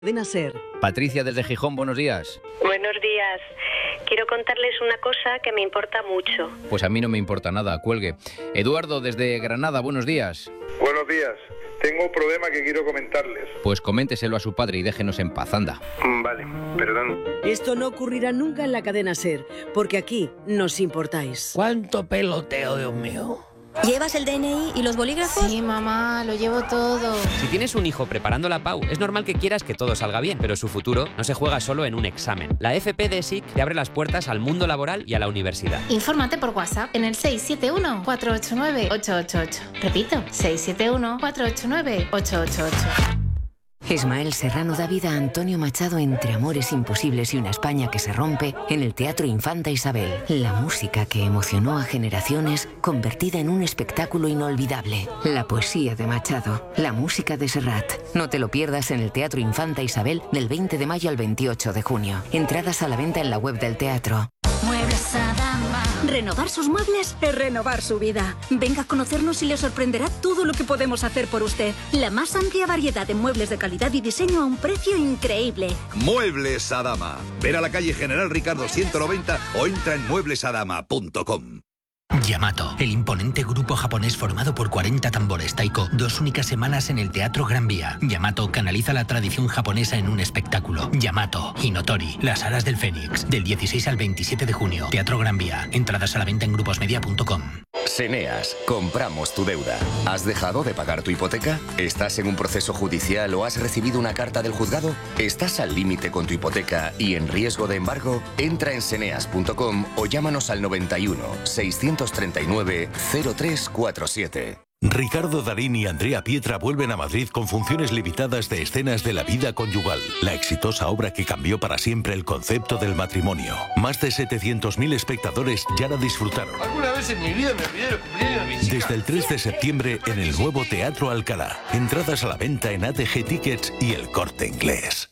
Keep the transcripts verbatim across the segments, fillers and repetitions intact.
Cadena SER. Patricia desde Gijón, buenos días. Buenos días. Quiero contarles una cosa que me importa mucho. Pues a mí no me importa nada, cuelgue. Eduardo desde Granada, buenos días. Buenos días. Tengo un problema que quiero comentarles. Pues coménteselo a su padre y déjenos en paz, anda. Vale, perdón. Esto no ocurrirá nunca en la cadena SER, porque aquí nos importáis. ¿Cuánto peloteo, Dios mío? ¿Llevas el D N I y los bolígrafos? Sí, mamá, lo llevo todo. Si tienes un hijo preparando la P A U, es normal que quieras que todo salga bien, pero su futuro no se juega solo en un examen. La F P de S I C te abre las puertas al mundo laboral y a la universidad. Infórmate por WhatsApp en el seis siete uno, cuatro ocho nueve, ocho ocho ocho. Repito, seis siete uno, cuatro ocho nueve, ocho ocho ocho. Ismael Serrano da vida a Antonio Machado entre amores imposibles y una España que se rompe en el Teatro Infanta Isabel. La música que emocionó a generaciones convertida en un espectáculo inolvidable. La poesía de Machado, la música de Serrat. No te lo pierdas en el Teatro Infanta Isabel del veinte de mayo al veintiocho de junio. Entradas a la venta en la web del teatro. Muebles Adama. Renovar sus muebles es renovar su vida. Venga a conocernos y le sorprenderá todo lo que podemos hacer por usted. La más amplia variedad de muebles de calidad y diseño a un precio increíble. Muebles Adama. Ven a la calle General Ricardo ciento noventa o entra en muebles adama punto com. Yamato, el imponente grupo japonés formado por cuarenta tambores taiko, dos únicas semanas en el Teatro Gran Vía. Yamato canaliza la tradición japonesa en un espectáculo. Yamato, Hinotori, Las Alas del Fénix, del dieciséis al veintisiete de junio. Teatro Gran Vía. Entradas a la venta en gruposmedia punto com. Seneas, compramos tu deuda. ¿Has dejado de pagar tu hipoteca? ¿Estás en un proceso judicial o has recibido una carta del juzgado? ¿Estás al límite con tu hipoteca y en riesgo de embargo? Entra en seneas punto com o llámanos al noventa y uno, seiscientos treinta y nueve, cero tres cuarenta y siete. Ricardo Darín y Andrea Pietra vuelven a Madrid con funciones limitadas de escenas de la vida conyugal, la exitosa obra que cambió para siempre el concepto del matrimonio. Más de setecientos mil espectadores ya la disfrutaron. Alguna vez en mi vida me pidieron cumpleaños de mis hijas. Desde el tres de septiembre en el nuevo Teatro Alcalá. Entradas a la venta en A T G Tickets y El Corte Inglés.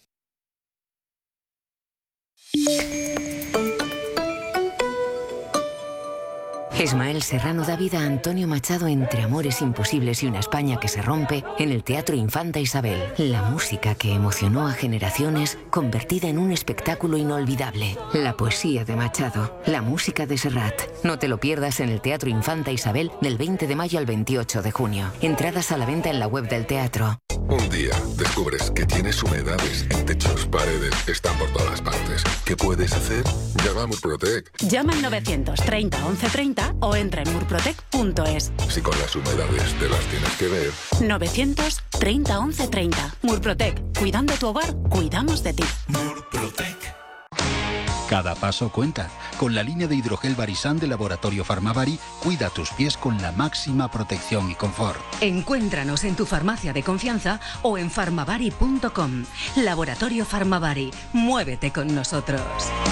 Ismael Serrano da vida a Antonio Machado entre amores imposibles y una España que se rompe en el Teatro Infanta Isabel. La música que emocionó a generaciones convertida en un espectáculo inolvidable. La poesía de Machado, la música de Serrat. No te lo pierdas en el Teatro Infanta Isabel del veinte de mayo al veintiocho de junio. Entradas a la venta en la web del teatro. Un día descubres que tienes humedades en techos, paredes, están por todas partes. ¿Qué puedes hacer? Llama a Murprotec. Llama al novecientos treinta, once treinta o entra en murprotec punto es. Si con las humedades te las tienes que ver. novecientos treinta, once treinta. Murprotec. Cuidando tu hogar, cuidamos de ti. Murprotec. Cada paso cuenta. Con la línea de hidrogel Barisan de Laboratorio Farmavari, cuida tus pies con la máxima protección y confort. Encuéntranos en tu farmacia de confianza o en farmavari punto com. Laboratorio Farmavari. Muévete con nosotros.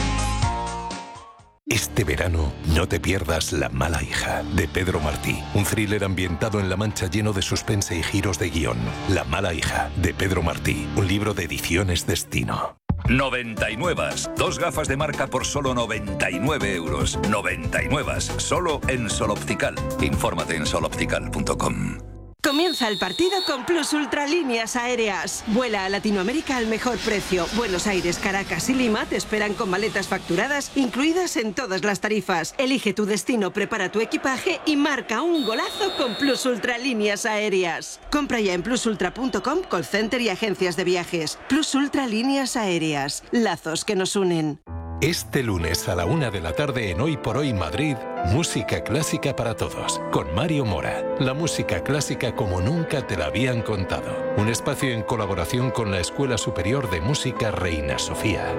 Este verano, no te pierdas La mala hija, de Pedro Martí. Un thriller ambientado en La Mancha lleno de suspense y giros de guión. La mala hija, de Pedro Martí. Un libro de Ediciones Destino. noventa y nueve. Dos gafas de marca por solo noventa y nueve euros. noventa y nueve. Solo en Sol Optical. Infórmate en sol optical punto com. Comienza el partido con Plus Ultra Líneas Aéreas. Vuela a Latinoamérica al mejor precio. Buenos Aires, Caracas y Lima te esperan con maletas facturadas incluidas en todas las tarifas. Elige tu destino, prepara tu equipaje y marca un golazo con Plus Ultra Líneas Aéreas. Compra ya en plus ultra punto com, call center y agencias de viajes. Plus Ultra Líneas Aéreas. Lazos que nos unen. Este lunes a la una de la tarde en Hoy por Hoy Madrid, música clásica para todos, con Mario Mora. La música clásica como nunca te la habían contado. Un espacio en colaboración con la Escuela Superior de Música Reina Sofía.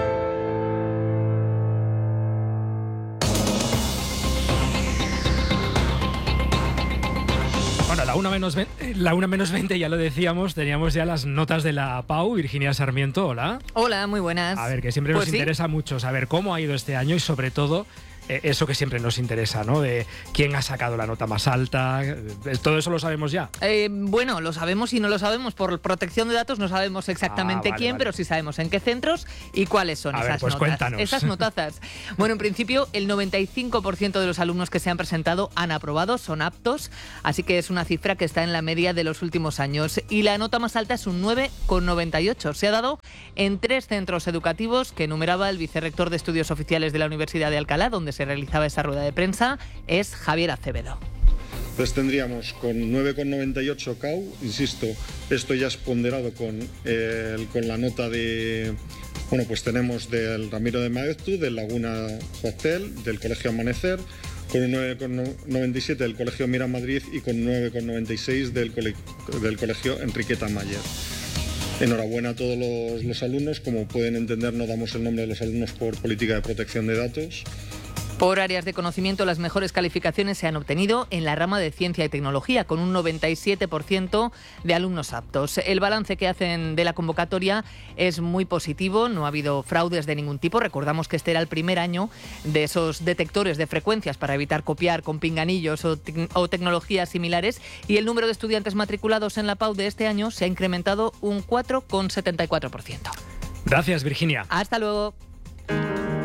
Bueno, la una menos veinte, la una menos veinte, ya lo decíamos, teníamos ya las notas de la P A U. Virginia Sarmiento, hola. Hola, muy buenas. A ver, que siempre pues nos sí. interesa mucho saber cómo ha ido este año y sobre todo eh, eso que siempre nos interesa, ¿no? De quién ha sacado la nota más alta. Eh, todo eso lo sabemos ya. Eh, bueno, lo sabemos y no lo sabemos. Por protección de datos no sabemos exactamente Ah, vale, quién, vale. pero sí sabemos en qué centros y cuáles son A esas ver, pues notas. cuéntanos. Esas notazas. Bueno, en principio, el noventa y cinco por ciento de los alumnos que se han presentado han aprobado, son aptos, así que es una cifra que está en la media de los últimos años. Y la nota más alta es un nueve coma noventa y ocho. Se ha dado en tres centros educativos que enumeraba el vicerrector de Estudios Oficiales de la Universidad de Alcalá, donde se realizaba esa rueda de prensa, es Javier Acevedo. Pues tendríamos con nueve coma noventa y ocho C A U, insisto, esto ya es ponderado con, el, con la nota de, bueno, pues tenemos del Ramiro de Maeztu, del Laguna Hostel, del Colegio Amanecer, con un nueve coma noventa y siete del Colegio Mira Madrid y con nueve coma noventa y seis del, cole, del Colegio Enriqueta Mayer. Enhorabuena a todos los, los alumnos. Como pueden entender, no damos el nombre de los alumnos por política de protección de datos. Por áreas de conocimiento, las mejores calificaciones se han obtenido en la rama de ciencia y tecnología, con un noventa y siete por ciento de alumnos aptos. El balance que hacen de la convocatoria es muy positivo, no ha habido fraudes de ningún tipo. Recordamos que este era el primer año de esos detectores de frecuencias para evitar copiar con pinganillos o, te- o tecnologías similares, y el número de estudiantes matriculados en la P A U de este año se ha incrementado un cuatro coma setenta y cuatro por ciento. Gracias, Virginia. Hasta luego.